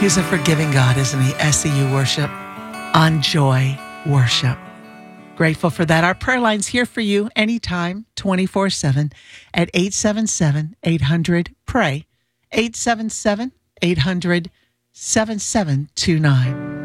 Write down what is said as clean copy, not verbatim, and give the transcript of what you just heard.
He's a forgiving God, isn't he? SEU worship on Joy Worship. Grateful for that. Our prayer line's here for you anytime, 24/7 at 877-800-PRAY, 877-800-7729.